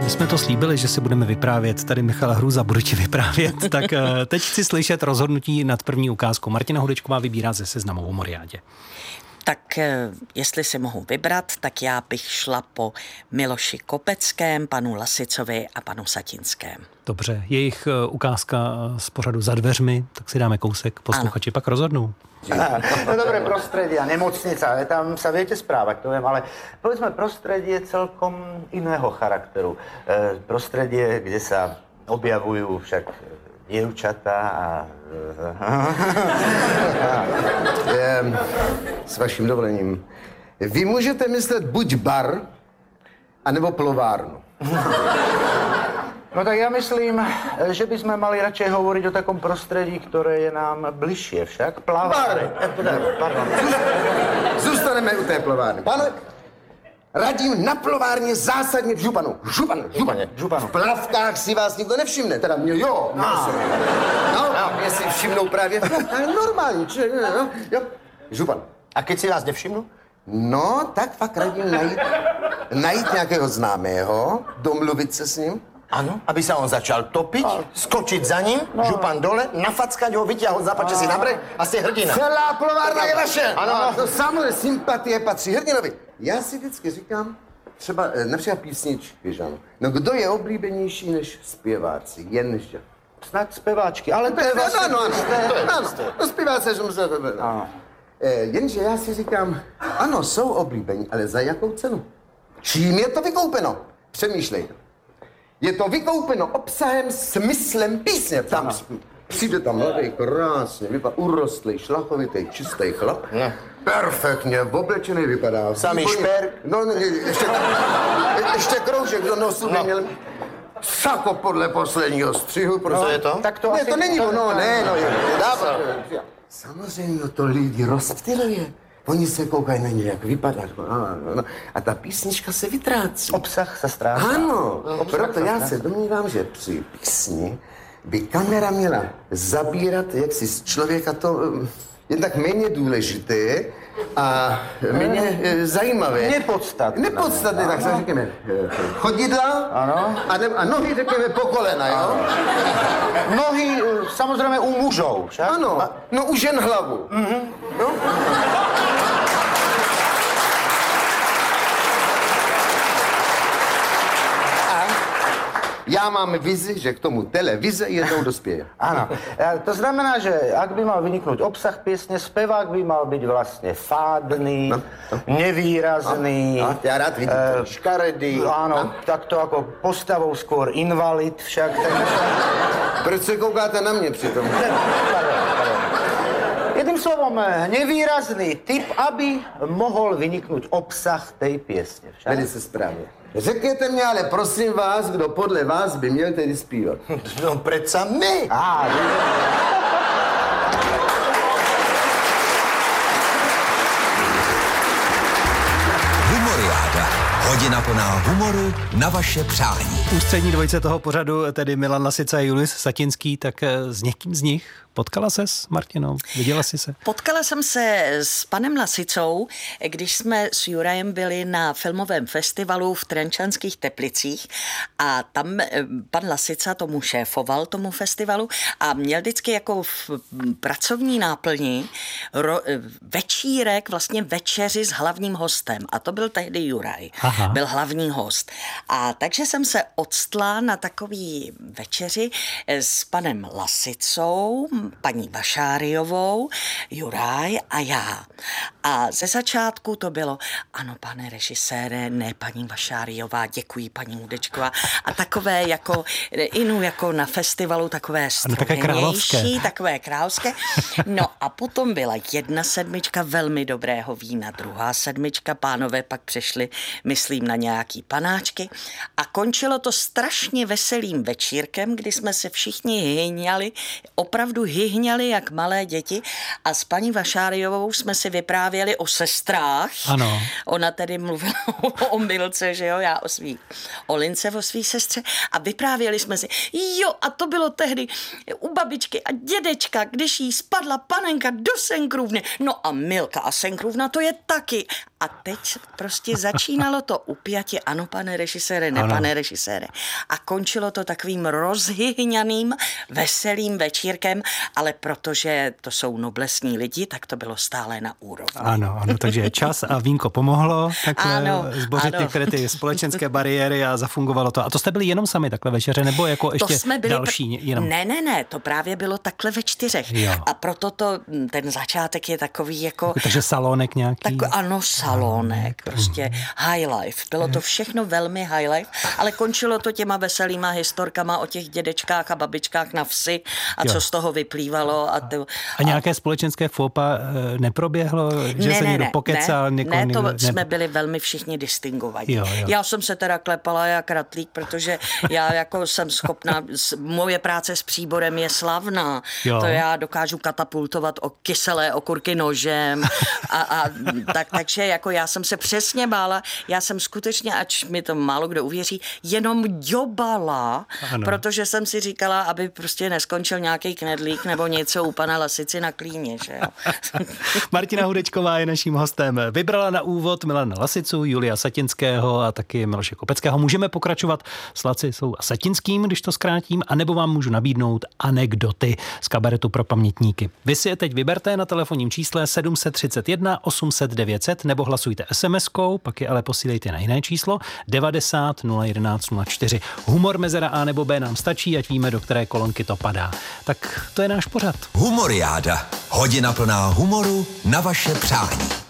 My jsme to slíbili, že si budeme vyprávět. Tady Michal Hruza bude ti vyprávět. Tak teď chci slyšet rozhodnutí nad první ukázkou. Martina Hudečková vybírá ze seznamu o Moriádě. Tak jestli si mohu vybrat, tak já bych šla po Miloši Kopeckém, panu Lasicovi a panu Satinském. Dobře, jejich ukázka z pořadu Za dveřmi, tak si dáme kousek, posluchači pak rozhodnou. No dobré prostredie a nemocnica, tam sa viete správať, to viem, ale povedzme prostredie celkom iného charakteru. Prostredie, kde sa objavujú však dievčatá a... S vaším dovolením. Vy můžete myslet buď bar, anebo plovárnu. No tak ja myslím, že by sme mali radšej hovoriť o takom prostredí, ktoré je nám bližšie však. Plavárne. Pardon. Zůstaneme u té plovárny. Pane, radím na plovárně zásadně v županu. Županu. V plavkách si vás nikdo nevšimne. Teda mě, jo. No, mě si všimnou právě v plavkách. Normální, jo. Župan. A keď si vás nevšimnu? No, tak fakt radím najít nějakého známého, domluvit se s ním. Ano, aby sa on začal topiť, skočiť za ním, župan dole, nafackať ho, vyťahol zapače si na breh a ste hrdina. Celá plovárna je vaše. Ano. To samozřejmě sympatie patří hrdinovi. Já si vždycky říkám, třeba například písničky, že ano. No kdo je oblíbenější než zpěváci? Jenže. Snad zpěváčky, ale to je vlastně... Ano, no zpěváci, že musí to být. Jenže já si říkám, ano, jsou oblíbení, ale za jakou cenu? Čím je to vykoupeno? Přemýšlejte. Je to vykoupeno obsahem, smyslem písně. Tam přijde tam mladý, krásně, vypadá urostlý, šlachovitý, čistý chlap. Ne. Perfektně, oblečený vypadá. Samý šper. No, ještě kroužek do nosu neměl. Sako podle posledního střihu, prostě. No, je to? Tak to ne, asi... to není ono, ne, no je. Samozřejmě to lidi rozptyluje. Oni se koukají na něj, jak vypadá. A ta písnička se vytrácí. Obsah se ztrácí. Ano, proto já se domnívám, že při písni by kamera měla zabírat jaksi z člověka to jednak méně důležité a méně zajímavé. Nepodstatné, tak se řekněme chodidla a nohy řekněme po kolena, jo? Nohy samozřejmě u mužů, však? Ano, no u žen hlavu. No? Já mám vizi, že k tomu televize jednou dospěje. Áno. To znamená, že ak by mal vyniknúť obsah piesne, spevák by mal byť vlastne fádny, nevýrazný. Já rád vidím škaredý. Áno, takto ako postavou skôr invalid však. Proč se koukáte na mě přitom? Jedným slovom, nevýrazný typ, aby mohol vyniknúť obsah tej piesne. Velice správně. Řekněte mě, ale prosím vás, kdo podle vás by měl tedy zpívat? No predsa my. Humoriáda. Hodina plná humoru na vaše přání. Ústřední dvojice toho pořadu, tedy Milan Lasica a Julius Satinský, tak s někým z nich potkala ses, Martino? Viděla jsi se? Potkala jsem se s panem Lasicou, když jsme s Jurajem byli na filmovém festivalu v Trenčanských Teplicích a tam pan Lasica tomu šéfoval, tomu festivalu a měl vždycky jako v pracovní náplni večírek, vlastně večeři s hlavním hostem a to byl tehdy Juraj. Aha. Byl hlavní host. A takže jsem se odstla na takový večeři s panem Lasicou, paní Vašáriovou, Juraj a já. A ze začátku to bylo, ano, pane režisére, ne, paní Vašáriová, děkuji, paní Hudečková. A takové jako, jako na festivalu, takové strohenější, takové královské. No a potom byla 1 sedmička velmi dobrého vína, 2 sedmička, pánové pak přešli, myslím, na nějaký panáčky. A končilo to strašně veselým večírkem, kdy jsme se všichni hyňali, opravdu hyhněli jak malé děti a s paní Vašáriovou jsme si vyprávěli o sestrách. Ano. Ona tedy mluvila o Milce, že jo, já o Lince, o svý sestře a vyprávěli jsme si, jo, a to bylo tehdy u babičky a dědečka, když jí spadla panenka do senkrůvny. No a Milka a senkrůvna, to je taky. A teď prostě začínalo to upjatě, ano, pane režisére, ne, pane režisére. A končilo to takovým rozhyhňaným, veselým večírkem, ale protože to jsou noblesní lidi, tak to bylo stále na úrovni. Ano, takže čas a vínko pomohlo, tak zbořit některé ty společenské bariéry a zafungovalo to. A to jste byli jenom sami takhle večeře, nebo jako ještě další? Jenom... Ne, to právě bylo takhle ve 4. Jo. A proto ten začátek je takový jako... Takže salonek nějaký? Ano, salonek, prostě high life. Bylo to všechno velmi high life, ale končilo to těma veselýma historkama o těch dědečkách a babičkách na vsi a co z toho vyplývalo. A nějaké společenské fópa neproběhlo? Že se někdo pokecal? Jsme byli velmi všichni distingovaní. Jo. Já jsem se teda klepala jak ratlík, protože já jako jsem schopná, moje práce s příborem je slavná. Jo. To já dokážu katapultovat o kyselé okurky nožem takže jako já jsem se přesně bála, já jsem skutečně, ač mi to málo kdo uvěří, jenom ďobala, protože jsem si říkala, aby prostě neskončil nějaký knedlík nebo něco u pana Lasici na klíně, že jo. Martina Hudečková je naším hostem. Vybrala na úvod Milana Lasicu, Julia Satinského a taky Miloše Kopeckého. Můžeme pokračovat s Lacicou a Satinským, když to zkrátím, anebo vám můžu nabídnout anekdoty z kabaretu pro pamětníky. Vy si je teď vyberte na telefonním čísle 731 800 900 nebo hlasujte SMS-kou, pak je ale posílejte na jiné číslo 90 011 04. Humor mezera A nebo B nám stačí, ať víme, do které kolonky to padá. Tak to je náš pořad. Humoriáda. Hodina plná humoru na vaše přání.